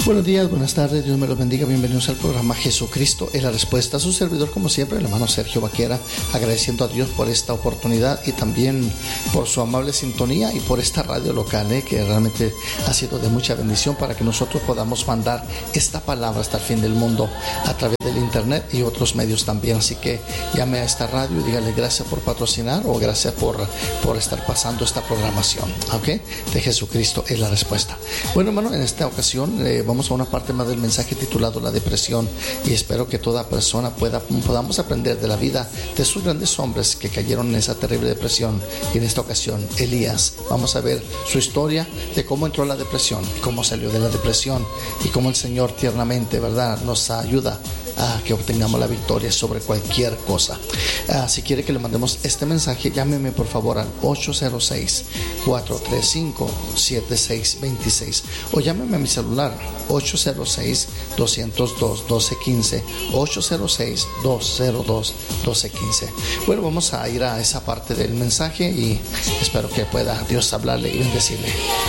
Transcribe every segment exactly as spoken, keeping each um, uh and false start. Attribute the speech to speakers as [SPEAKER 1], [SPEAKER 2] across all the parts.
[SPEAKER 1] Buenos días, buenas tardes, Dios me los bendiga, bienvenidos al programa Jesucristo es la respuesta. Su servidor, como siempre, el hermano Sergio Vaquera, agradeciendo a Dios por esta oportunidad y también por su amable sintonía y por esta radio local, eh, que realmente ha sido de mucha bendición para que nosotros podamos mandar esta palabra hasta el fin del mundo a través del internet y otros medios también. Así que llame a esta radio y dígale gracias por patrocinar o gracias por, por estar pasando esta programación, ¿ok? De Jesucristo es la respuesta. Bueno, hermano, en esta ocasión eh, vamos a una parte más del mensaje titulado La depresión, y espero que toda persona pueda podamos aprender de la vida de sus grandes hombres que cayeron en esa terrible depresión. Y en esta ocasión, Elías, vamos a ver su historia de cómo entró a la depresión y cómo salió de la depresión y cómo el Señor tiernamente, ¿verdad?, nos ayuda a que obtengamos la victoria sobre cualquier cosa. Uh, si quiere que le mandemos este mensaje, llámeme por favor al ocho cero seis, cuatro tres cinco, siete seis dos seis o llámeme a mi celular ocho cero seis, dos cero dos, uno dos uno cinco, ocho cero seis, dos cero dos, uno dos uno cinco. Bueno, vamos a ir a esa parte del mensaje y espero que pueda Dios hablarle y bendecirle.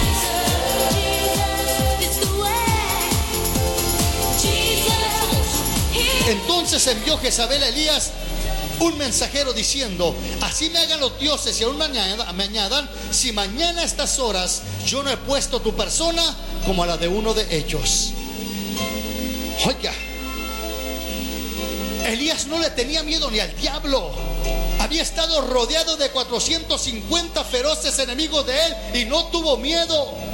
[SPEAKER 1] Entonces envió Jezabel a Elías un mensajero diciendo: así me hagan los dioses y aún me añadan, me añadan, si mañana a estas horas yo no he puesto tu persona como a la de uno de ellos. Oiga, Elías no le tenía miedo ni al diablo. Había estado rodeado de cuatrocientos cincuenta feroces enemigos de él y no tuvo miedo.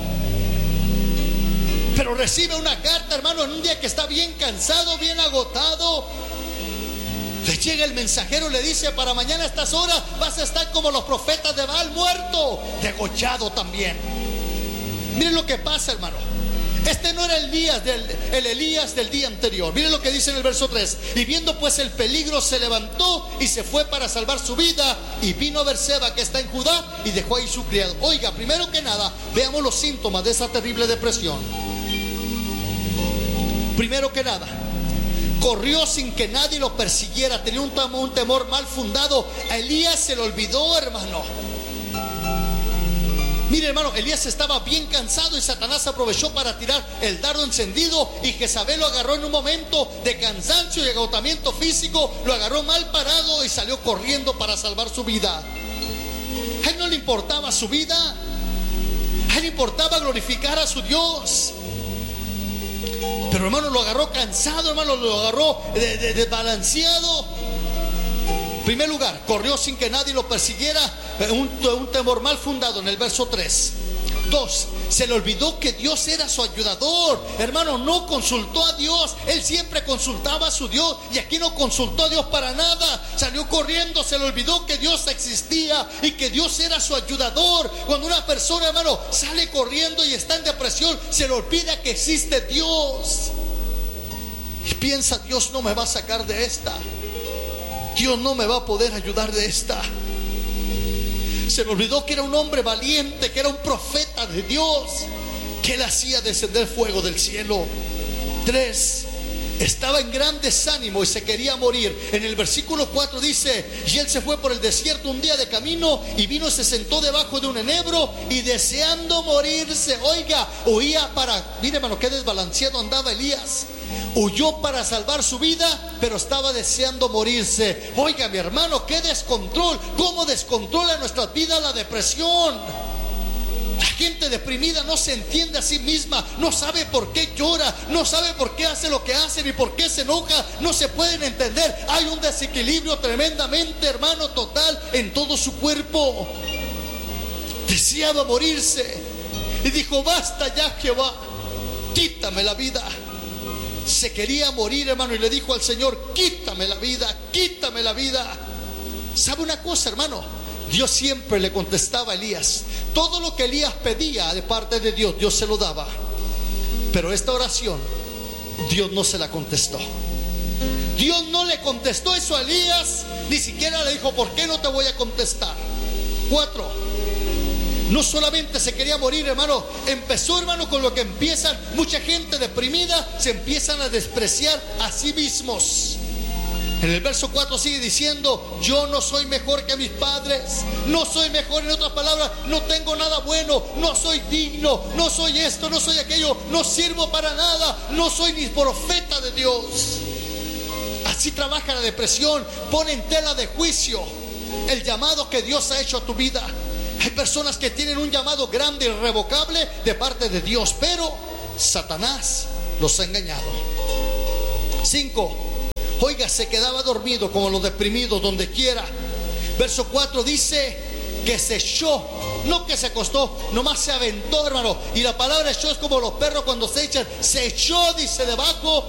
[SPEAKER 1] Pero recibe una carta, hermano, en un día que está bien cansado, bien agotado. Le llega el mensajero y le dice: para mañana a estas horas vas a estar como los profetas de Baal, muerto, degollado también. Miren lo que pasa, hermano. Este no era el Elías del, el Elías del día anterior. Miren lo que dice en el verso tres. Y viendo pues el peligro, se levantó y se fue para salvar su vida, y vino a Berseba, que está en Judá, y dejó ahí su criado. Oiga, primero que nada, veamos los síntomas de esa terrible depresión. Primero que nada, corrió sin que nadie lo persiguiera. Tenía un temor, un temor mal fundado. A Elías se le olvidó, hermano. Mire, hermano, Elías estaba bien cansado y Satanás aprovechó para tirar el dardo encendido, y Jezabel lo agarró en un momento de cansancio y agotamiento físico. Lo agarró mal parado y salió corriendo para salvar su vida. A él no le importaba su vida. A él le importaba glorificar a su Dios. Pero, hermano, lo agarró cansado, hermano, lo agarró desbalanceado. En primer lugar, corrió sin que nadie lo persiguiera, un, un temor mal fundado en el verso tres. Dos, se le olvidó que Dios era su ayudador. Hermano, no consultó a Dios. Él siempre consultaba a su Dios, y aquí no consultó a Dios para nada. Salió corriendo, se le olvidó que Dios existía y que Dios era su ayudador. Cuando una persona, hermano, sale corriendo y está en depresión, se le olvida que existe Dios y piensa: Dios no me va a sacar de esta, Dios no me va a poder ayudar de esta. Se le olvidó que era un hombre valiente, que era un profeta de Dios, que él hacía descender fuego del cielo. Tres, estaba en gran desánimo y se quería morir. En el versículo cuatro dice: y él se fue por el desierto un día de camino, y vino y se sentó debajo de un enebro, y deseando morirse, oiga, huía para... Mire, hermano, qué desbalanceado andaba Elías. Huyó para salvar su vida, pero estaba deseando morirse. Oiga, mi hermano, qué descontrol. ¿Cómo descontrola nuestras vidas la depresión? La gente deprimida no se entiende a sí misma, no sabe por qué llora, no sabe por qué hace lo que hace, ni por qué se enoja. No se pueden entender. Hay un desequilibrio tremendamente, hermano, total en todo su cuerpo. Deseaba morirse y dijo: basta ya, Jehová, quítame la vida. Se quería morir, hermano, y le dijo al Señor: quítame la vida, quítame la vida. ¿Sabe una cosa, hermano? Dios siempre le contestaba a Elías. Todo lo que Elías pedía de parte de Dios, Dios se lo daba. Pero esta oración, Dios no se la contestó. Dios no le contestó eso a Elías. Ni siquiera le dijo: ¿por qué no te voy a contestar? Cuatro, no solamente se quería morir, hermano. Empezó, hermano, con lo que empiezan mucha gente deprimida. Se empiezan a despreciar a sí mismos. En el verso cuatro sigue diciendo: yo no soy mejor que mis padres, no soy mejor, en otras palabras, no tengo nada bueno, no soy digno, no soy esto, no soy aquello, no sirvo para nada, no soy ni profeta de Dios. Así trabaja la depresión, pone en tela de juicio el llamado que Dios ha hecho a tu vida. Hay personas que tienen un llamado grande, irrevocable de parte de Dios, pero Satanás los ha engañado. Cinco, oiga, se quedaba dormido como los deprimidos donde quiera. Verso cuatro dice que se echó, no que se acostó, nomás se aventó, hermano. Y la palabra echó es como los perros cuando se echan, se echó, dice, debajo